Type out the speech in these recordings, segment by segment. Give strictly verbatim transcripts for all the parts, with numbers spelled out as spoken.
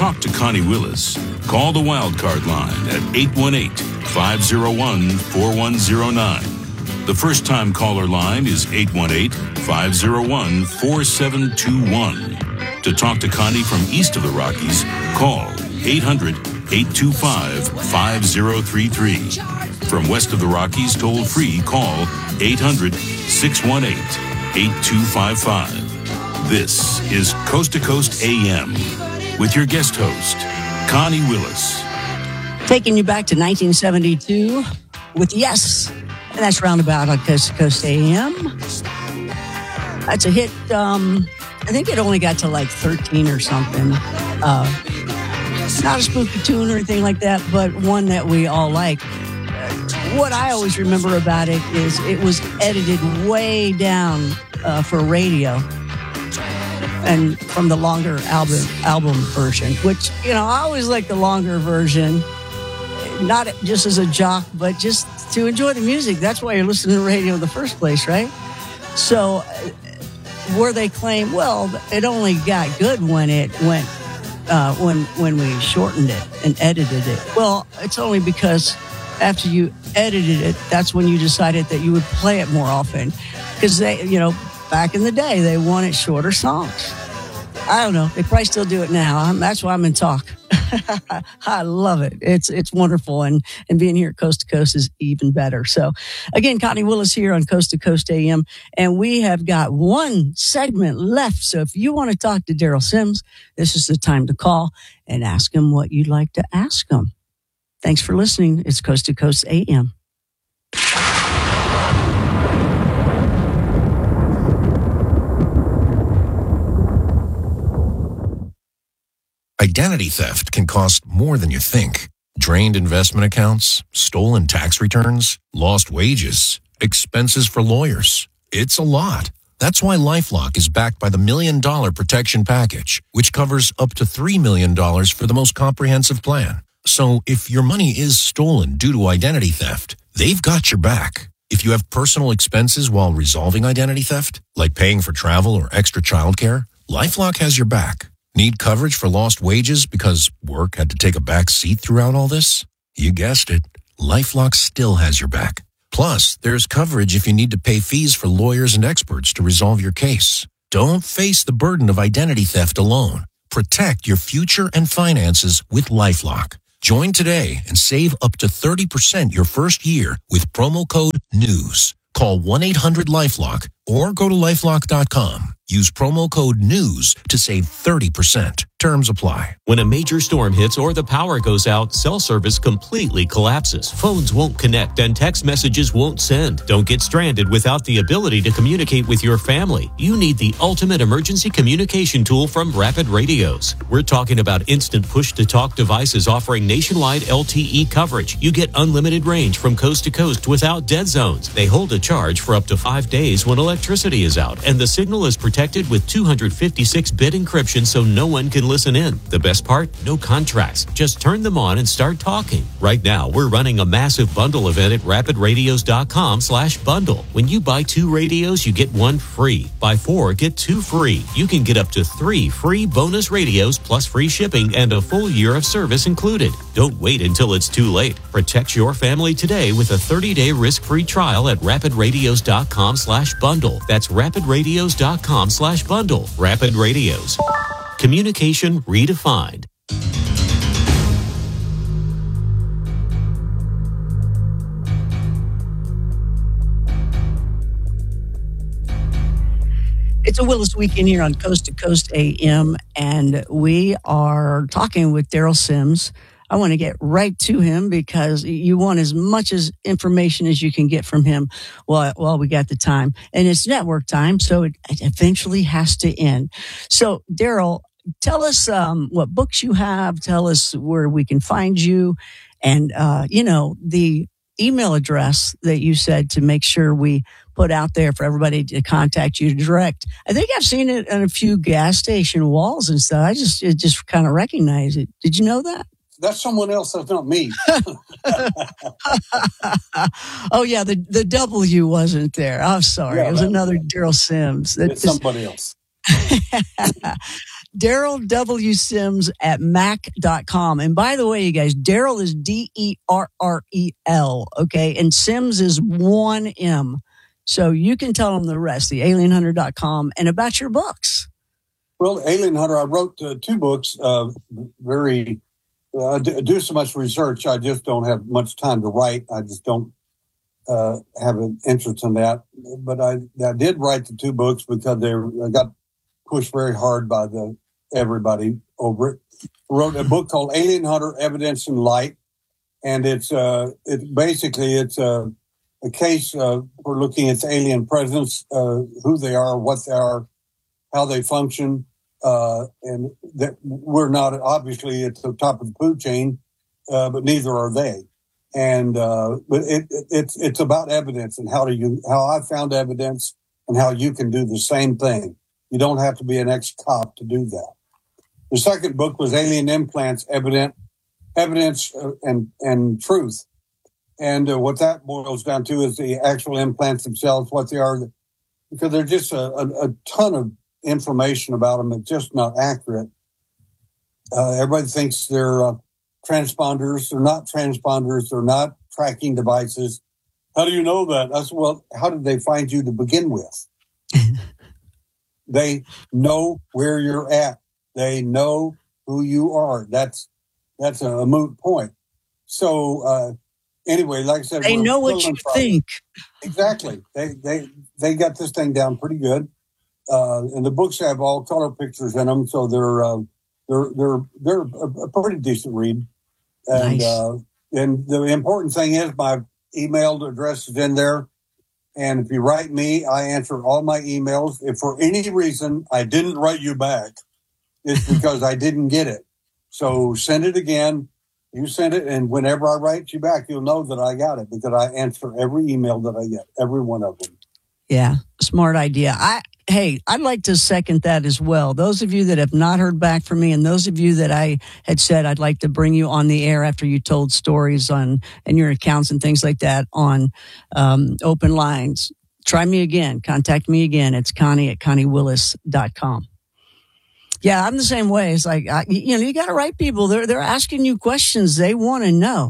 talk to Connie Willis, call the Wildcard line at eight one eight, five oh one, four one oh nine. The first-time caller line is eight one eight, five oh one, four seven two one. To talk to Connie from east of the Rockies, call eight hundred, eight two five, five oh three three. From west of the Rockies, toll-free, call eight hundred, six one eight, eight two five five. This is Coast to Coast A M with your guest host, Connie Willis. Taking you back to nineteen seventy-two with Yes, and that's Roundabout on Coast to Coast A M. That's a hit. Um, I think it only got to like thirteen or something. Uh, not a spooky tune or anything like that, but one that we all like. What I always remember about it is it was edited way down uh, for radio, and from the longer album album version, which, you know, I always like the longer version, not just as a jock, but just to enjoy the music. That's why you're listening to radio in the first place, right? So where they claim, well, it only got good when it went, uh, when when we shortened it and edited it. Well, it's only because after you edited it, that's when you decided that you would play it more often. Because they, you know, back in the day, they wanted shorter songs. I don't know. They probably still do it now. I'm, that's why I'm in talk. I love it. It's it's wonderful. And, and being here at Coast to Coast is even better. So, again, Connie Willis here on Coast to Coast A M. And we have got one segment left. So if you want to talk to Daryl Sims, this is the time to call and ask him what you'd like to ask him. Thanks for listening. It's Coast to Coast A M. Identity theft can cost more than you think. Drained investment accounts, stolen tax returns, lost wages, expenses for lawyers. It's a lot. That's why LifeLock is backed by the Million Dollar Protection Package, which covers up to three million dollars for the most comprehensive plan. So if your money is stolen due to identity theft, they've got your back. If you have personal expenses while resolving identity theft, like paying for travel or extra childcare, LifeLock has your back. Need coverage for lost wages because work had to take a back seat throughout all this? You guessed it. LifeLock still has your back. Plus, there's coverage if you need to pay fees for lawyers and experts to resolve your case. Don't face the burden of identity theft alone. Protect your future and finances with LifeLock. Join today and save up to thirty percent your first year with promo code NEWS. Call one eight hundred LifeLock or go to lifelock dot com. Use promo code NEWS to save thirty percent. Terms apply. When a major storm hits or the power goes out, cell service completely collapses. Phones won't connect and text messages won't send. Don't get stranded without the ability to communicate with your family. You need the ultimate emergency communication tool from Rapid Radios. We're talking about instant push-to-talk devices offering nationwide L T E coverage. You get unlimited range from coast to coast without dead zones. They hold a charge for up to five days when electricity is out, and the signal is protected with two fifty-six bit encryption so no one can listen in. The best part? No contracts. Just turn them on and start talking. Right now, we're running a massive bundle event at rapid radios dot com slash bundle. When you buy two radios, you get one free. Buy four, get two free. You can get up to three free bonus radios plus free shipping and a full year of service included. Don't wait until it's too late. Protect your family today with a thirty-day risk-free trial at rapid radios dot com slash bundle. That's rapid radios dot com slash bundle. Rapid Radios. Communication redefined. It's a Willis Weekend here on Coast to Coast A M, and we are talking with Daryl Sims. I want to get right to him because you want as much as information as you can get from him while, while we got the time. And it's network time, so it, it eventually has to end. So, Daryl, tell us um, what books you have. Tell us where we can find you. And, uh, you know, the email address that you said to make sure we put out there for everybody to contact you direct. I think I've seen it on a few gas station walls and stuff. I just it just kind of recognize it. Did you know that? That's someone else. That's not me. Oh, yeah. The, the W wasn't there. I'm sorry. Yeah, it was that, another Daryl Sims. That it's somebody else. Daryl W. Sims at mac dot com. And by the way, you guys, Daryl is D E R R E L, okay? And Sims is one M. So you can tell them the rest, the alien hunter dot com, and about your books. Well, Alien Hunter, I wrote uh, two books, uh, very, uh, I do so much research, I just don't have much time to write. I just don't uh, have an interest in that. But I, I did write the two books because they I got pushed very hard by the everybody over it. I wrote a book called Alien Hunter, Evidence and Light. And it's uh, it basically, it's a, a case uh, for looking at the alien presence, uh, who they are, what they are, how they function, uh, and that we're not obviously at the top of the food chain, uh, but neither are they. And uh, but it, it, it's it's about evidence and how do you how I found evidence and how you can do the same thing. You don't have to be an ex-cop to do that. The second book was Alien Implants: Evident Evidence uh, and and Truth. And uh, what that boils down to is the actual implants themselves, what they are, because there's just a, a, a ton of information about them that's just not accurate. Uh, everybody thinks they're uh, transponders. They're not transponders. They're not tracking devices. How do you know that? I said, well, how did they find you to begin with? They know where you're at. They know who you are. That's that's a, a moot point. So uh, anyway, like I said, they know what you think. Exactly. They they they got this thing down pretty good. Uh, and the books have all color pictures in them, so they're uh, they're they're they're a, a pretty decent read. And Nice. uh, and the important thing is my email address is in there. And if you write me, I answer all my emails. If for any reason I didn't write you back, it's because I didn't get it. So send it again. You send it, and whenever I write you back, you'll know that I got it because I answer every email that I get, every one of them. Yeah, smart idea. I hey, I'd like to second that as well. Those of you that have not heard back from me, and those of you that I had said I'd like to bring you on the air after you told stories on and your accounts and things like that on um, open lines, try me again. Contact me again. It's Connie at Connie Willis dot com. Yeah, I'm the same way. It's like, I, you know, you got to write people. They're they're asking you questions. They want to know.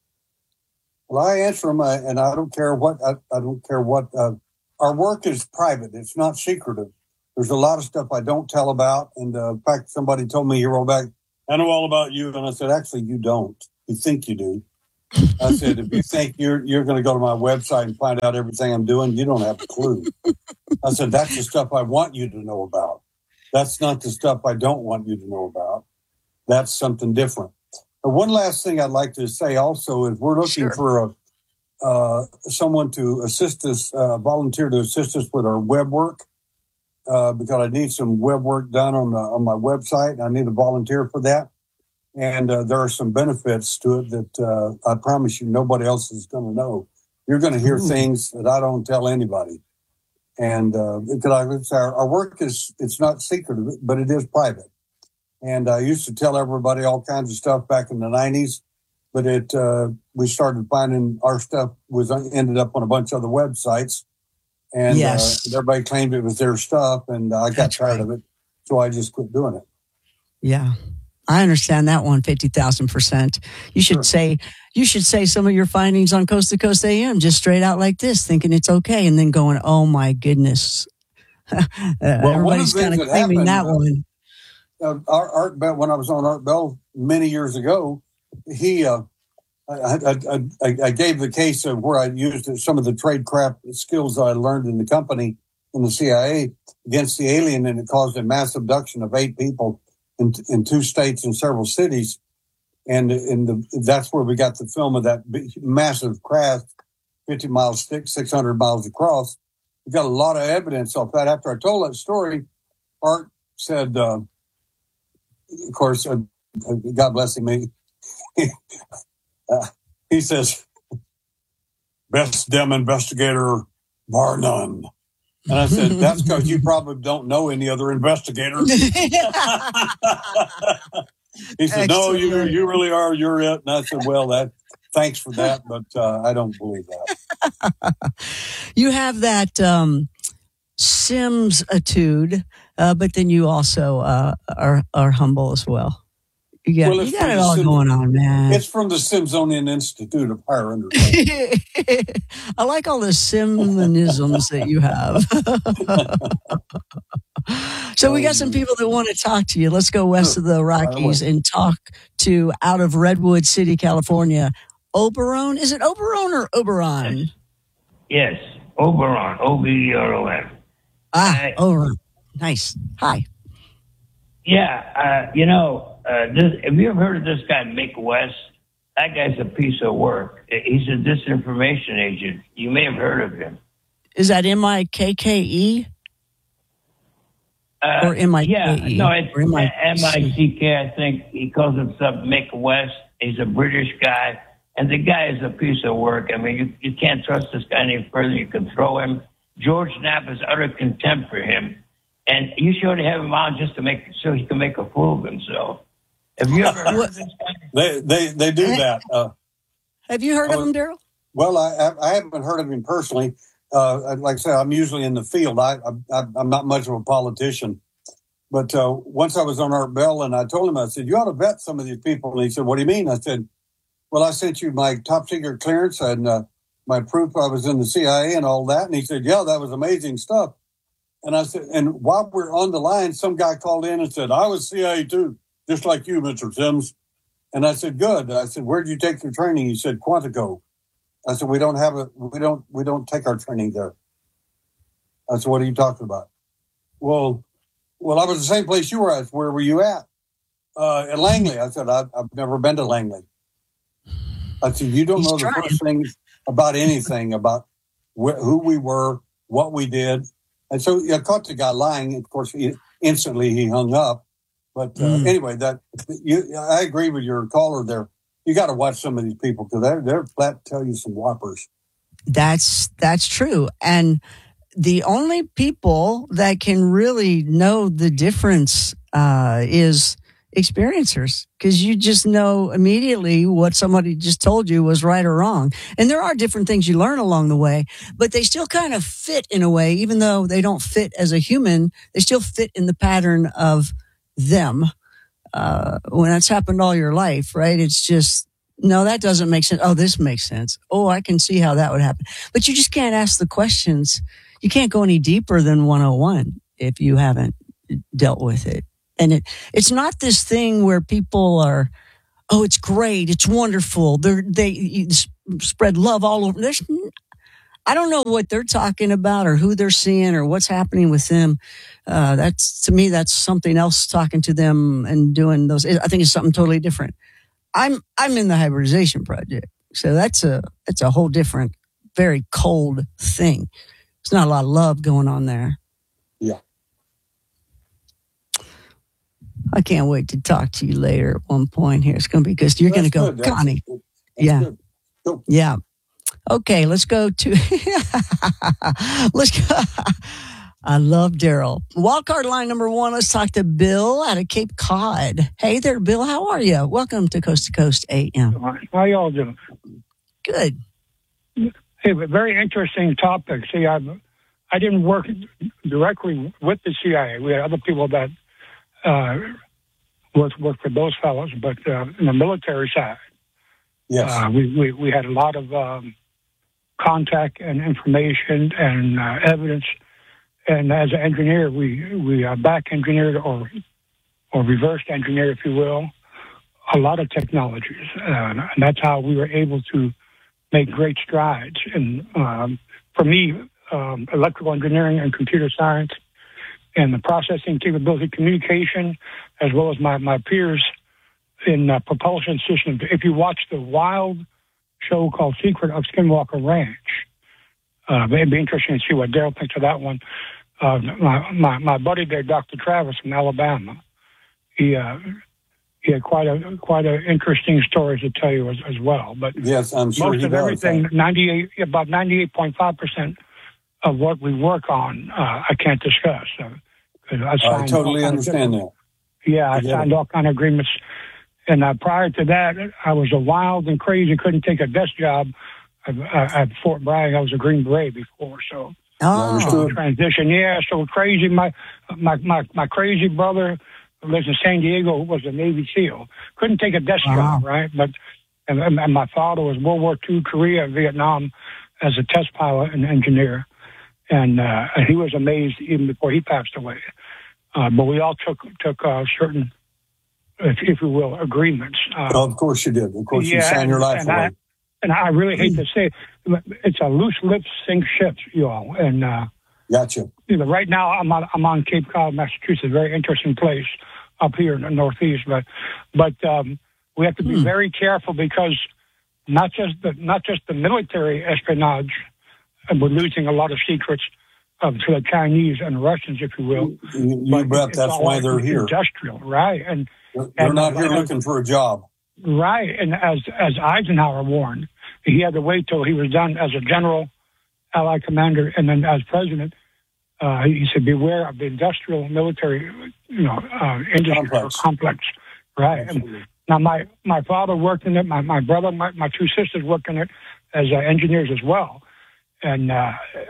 Well, I answer them, uh, and I don't care what I, I don't care what. Uh, our work is private; it's not secretive. There's a lot of stuff I don't tell about. And uh, in fact, somebody told me, "You wrote back, I know all about you," and I said, "Actually, you don't. You think you do." I said, "If you think you're you're going to go to my website and find out everything I'm doing, you don't have a clue." I said, "That's the stuff I want you to know about. That's not the stuff I don't want you to know about. That's something different." And one last thing I'd like to say also is we're looking Sure. for a uh, someone to assist us, uh, volunteer to assist us with our web work, uh, because I need some web work done on the, on my website. I need a volunteer for that. And uh, there are some benefits to it that uh, I promise you nobody else is going to know. You're going to hear Ooh. things that I don't tell anybody. And uh, because our, our work is, it's not secretive, but it is private. And I used to tell everybody all kinds of stuff back in the nineties, but it uh, we started finding our stuff was ended up on a bunch of other websites. And Yes. uh, everybody claimed it was their stuff, and I got That's tired right. of it. So I just quit doing it. Yeah. I understand that one fifty thousand percent. You should Sure. say, you should say some of your findings on Coast to Coast A M just straight out like this, thinking it's okay. And then going, oh my goodness. uh, everybody's the kind things of that claiming that happened, one. Uh, Art, Art Bell, when I was on Art Bell many years ago, he, uh, I, I, I, I gave the case of where I used some of the tradecraft skills that I learned in the company in the C I A against the alien, and it caused a mass abduction of eight people in, in two states and several cities. And in the, that's where we got the film of that big, massive craft, fifty miles thick, six hundred miles across. We got a lot of evidence off that. After I told that story, Art said, uh, of course, uh, God bless him, he, uh, he says, best damn investigator, bar none. And I said, that's because you probably don't know any other investigators. He said, no, you Excellent. you really are. You're it. And I said, well, that thanks for that, but uh, I don't believe that. You have that, um, Sims-atude, uh, but then you also uh, are are humble as well. You got, Well, you it's got from it the all Sim- going on, man. It's from the Smithsonian Institute of Higher Understanding. I like all the Simonisms that you have. So we got some people that want to talk to you. Let's go west of the Rockies and talk to out of Redwood City, California. Oberon, is it Oberon or Oberon? Yes, Oberon, O B E R O N. Ah, Oberon. Nice. Hi. Yeah, uh, you know, uh, this, have you ever heard of this guy, Mick West? That guy's a piece of work. He's a disinformation agent. You may have heard of him. Is that M I K K E? Uh, or M I K E? Yeah, no, it's M I C K, I think. He calls himself Mick West. He's a British guy. And the guy is a piece of work. I mean, you, you can't trust this guy any further. You can throw him. George Knapp has utter contempt for him. And you should have him on just to make so he can make a fool of himself. Have you ever heard of this guy? They, they, they do that. Uh, have you heard I of was, him, Daryl? Well, I, I haven't heard of him personally. Uh, like I said, I'm usually in the field. I, I, I'm not much of a politician. But uh, once I was on Art Bell, and I told him, I said, you ought to vet some of these people. And he said, what do you mean? I said, well, I sent you my top secret clearance and uh, my proof I was in the C I A and all that. And he said, yeah, that was amazing stuff. And I said, and while we're on the line, some guy called in and said, I was C I A too, just like you, Mister Sims. And I said, good. I said, where'd you take your training? He said, Quantico. I said, we don't have a, we don't, we don't take our training there. I said, what are you talking about? Well, well, I was the same place you were at. Where were you at? Uh, at Langley. I said, I've, I've never been to Langley. I said, you don't He's know trying. the first thing about anything, about wh- who we were, what we did. And so I caught the guy lying. Of course, he, instantly he hung up. But uh, mm. anyway, that you, I agree with your caller there. You got to watch some of these people because they're they're flat tell you some whoppers. That's that's true. And the only people that can really know the difference uh, is experiencers, because you just know immediately what somebody just told you was right or wrong. And there are different things you learn along the way, but they still kind of fit in a way, even though they don't fit as a human, they still fit in the pattern of them. Uh, when that's happened all your life, right? It's just, no, that doesn't make sense. Oh, this makes sense. Oh, I can see how that would happen. But you just can't ask the questions. You can't go any deeper than one oh one if you haven't dealt with it. And it, it's not this thing where people are, oh, it's great, it's wonderful. They're, they spread love all over. There's, I don't know what they're talking about or who they're seeing or what's happening with them. Uh, that's, to me, that's something else talking to them and doing those. I think it's something totally different. I'm, I'm in the hybridization project. So that's a, that's a whole different, very cold thing. There's not a lot of love going on there. Yeah. I can't wait to talk to you later at one point here. It's going to be because you're going to go, good. Connie. That's yeah. Cool. Yeah. Okay, let's go to, let's go. I love Daryl. Wildcard line number one. Let's talk to Bill out of Cape Cod. Hey there, Bill. How are you? Welcome to Coast to Coast A M. How y'all doing? Good. Hey, very interesting topic. See, I I didn't work directly with the C I A. We had other people that uh, worked worked for those fellows, but uh, in the military side, yes, uh, we, we we had a lot of um, contact and information and uh, evidence. And as an engineer, we we uh, back engineered or or reversed engineered, if you will, a lot of technologies, uh, and that's how we were able to make great strides. And um, for me, um, electrical engineering and computer science, and the processing capability, communication, as well as my my peers in uh, propulsion systems. If you watch the wild show called Secret of Skinwalker Ranch. Uh, it'd be interesting to see what Daryl thinks of that one. Uh, my, my my buddy there, Doctor Travis from Alabama, he uh, he had quite a quite a interesting story to tell you as, as well. But yes, I'm sure most he of does, everything, huh? ninety-eight about ninety-eight point five percent of what we work on, uh, I can't discuss. Uh, I, I totally understand that. Yeah, I, I signed it. all kind of agreements, and uh, prior to that, I was a wild and crazy, couldn't take a desk job. At Fort Bragg, I was a Green Beret before, so Oh, transition. Yeah, so crazy. My, my, my, my crazy brother who lives in San Diego was a Navy SEAL. Couldn't take a desk Wow. job, right? But and, and my father was World War Two, Korea, Vietnam, as a test pilot and engineer, and uh, he was amazed even before he passed away. Uh, but we all took took uh, certain, if, if you will, agreements. Uh, Oh, of course you did. Of course you yeah, signed your life and away. I, and I really hate to say it, it's a loose lips sink ships, you all. And uh, Gotcha. you know, right now I'm on, I'm on Cape Cod, Massachusetts, a very interesting place up here in the Northeast. But but um, we have to be Hmm. very careful because not just the not just the military espionage, and we're losing a lot of secrets um, to the Chinese and Russians, if you will. You, you But bet it's that's all why they're here. Industrial, right? And They're and not here and- looking for a job. Right, and as as Eisenhower warned, he had to wait till he was done as a general, Allied commander, and then as president. Uh, he said, "Beware of the industrial military, you know, uh, industry Complex. or complex." Right. And Absolutely. now, my my father worked in it. My my brother, my, my two sisters worked in it as uh, engineers as well. And uh,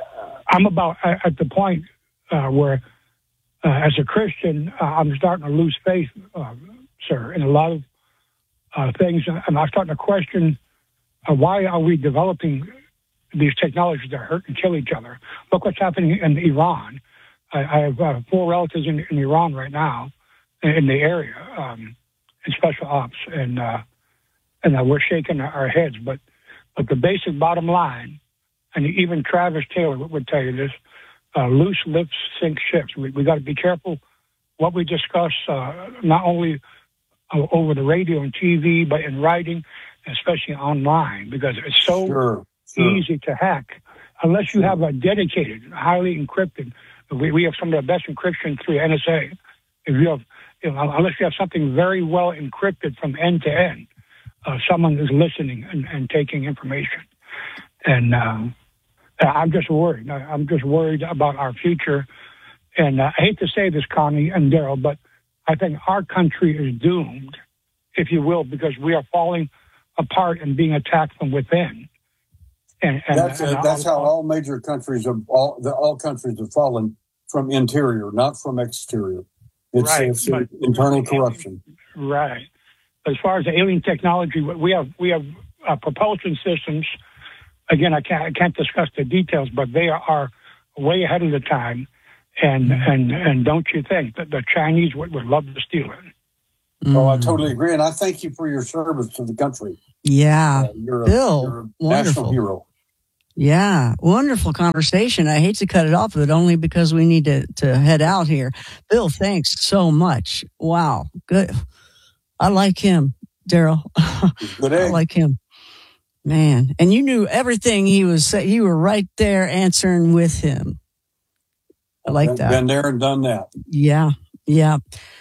I'm about at at the point uh, where, uh, as a Christian, uh, I'm starting to lose faith, uh, sir, in a lot of uh, things, and I'm starting to question uh, why are we developing these technologies that hurt and kill each other. Look what's happening in Iran. I, I have uh, four relatives in, in Iran right now, in, in the area, um, in special ops, and uh, and uh, we're shaking our heads. But but the basic bottom line, and even Travis Taylor would tell you this: uh, loose lips sink ships. We we got to be careful what we discuss, uh, not only uh, over the radio and T V, but in writing, especially online, because it's so Sure. Sure. easy to hack unless you have a dedicated, highly encrypted. We, we have some of the best encryption through N S A. If you have, you know, unless you have something very well encrypted from end to end, uh, someone is listening and, and taking information. And um, I'm just worried. I'm just worried about our future. And uh, I hate to say this, Connie and Daryl, but I think our country is doomed, if you will, because we are falling apart and being attacked from within. And, and, That's and uh, that's I'll- how all major countries have all the all countries have fallen from interior, not from exterior. It's, Right, it's but- internal corruption. Right. As far as the alien technology, we have we have uh, propulsion systems. Again, I can't I can't discuss the details, but they are way ahead of the time. And and and don't you think that the Chinese would, would love to steal it? Oh, I Mm. totally agree, and I thank you for your service to the country. Yeah. Uh, you're a, Bill, you're a wonderful. national hero. Yeah, wonderful conversation. I hate to cut it off, but only because we need to, to head out here. Bill, thanks so much. Wow, good. I like him, Daryl. Good I egg. like him, man. And you knew everything he was saying. You were right there answering with him. I like been, that. been there and done that. Yeah, yeah.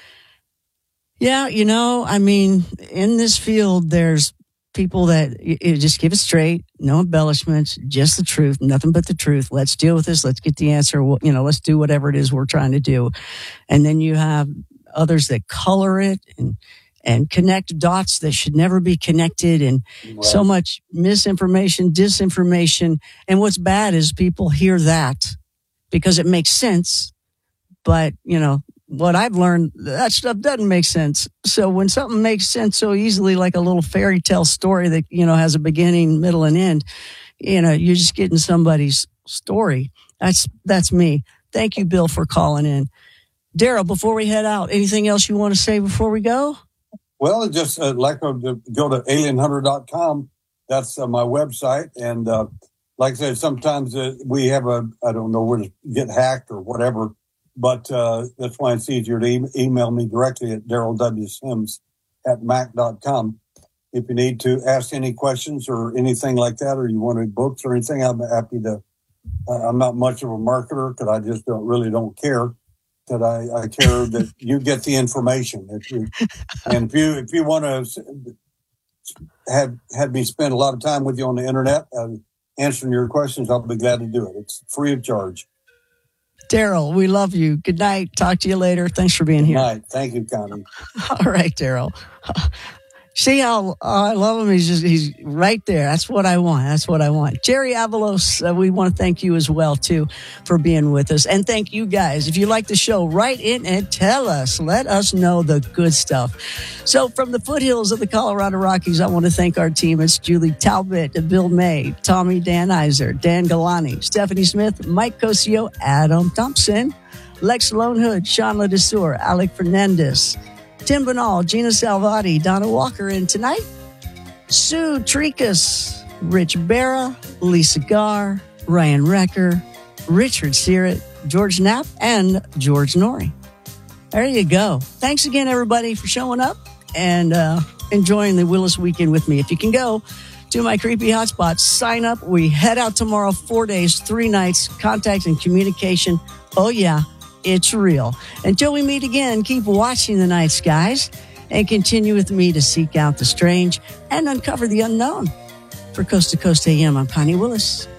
Yeah, you know, I mean, in this field, there's people that you, you just give it straight, no embellishments, just the truth, nothing but the truth. Let's deal with this. Let's get the answer. You know, let's do whatever it is we're trying to do. And then you have others that color it and and connect dots that should never be connected, and Right. so much misinformation, disinformation. And what's bad is people hear that because it makes sense. But, you know, what I've learned, that stuff doesn't make sense. So when something makes sense so easily, like a little fairy tale story that, you know, has a beginning, middle, and end, you know, you're just getting somebody's story. That's, that's me. Thank you, Bill, for calling in. Daryl, before we head out, anything else you want to say before we go? Well, just uh, like uh, go to alien hunter dot com. That's uh, my website. And uh, like I said, sometimes uh, we have a, I don't know where to get hacked or whatever, but uh, that's why it's easier to e- email me directly at Daryl W. Sims at mac dot com. If you need to ask any questions or anything like that, or you want books or anything, I'm happy to. Uh, I'm not much of a marketer because I just don't really don't care. That I, I care that you get the information. If you, and if you if you want to have have me spend a lot of time with you on the internet uh, answering your questions, I'll be glad to do it. It's free of charge. Daryl, we love you. Good night. Talk to you later. Thanks for being Good here. night. Thank you, Connie. All right, Daryl. See how uh, I love him? He's just, he's right there. That's what I want. That's what I want. Jerry Avalos, uh, we want to thank you as well, too, for being with us. And thank you guys. If you like the show, write in and tell us. Let us know the good stuff. So from the foothills of the Colorado Rockies, I want to thank our team. It's Julie Talbot, Bill May, Tommy Dan Iser, Dan Galani, Stephanie Smith, Mike Cosio, Adam Thompson, Lex Lonehood, Sean Ledesur, Alec Fernandez, Tim Banal, Gina Salvati, Donna Walker, and tonight, Sue Tricas, Rich Barra, Lisa Garr, Ryan Recker, Richard Searett, George Knapp, and George Norrie. There you go. Thanks again, everybody, for showing up and uh, enjoying the Willis weekend with me. If you can go to my creepy hotspots, sign up. We head out tomorrow, four days, three nights, contact and communication. Oh, yeah. It's real. Until we meet again, keep watching the night skies and continue with me to seek out the strange and uncover the unknown. For Coast to Coast A M, I'm Connie Willis.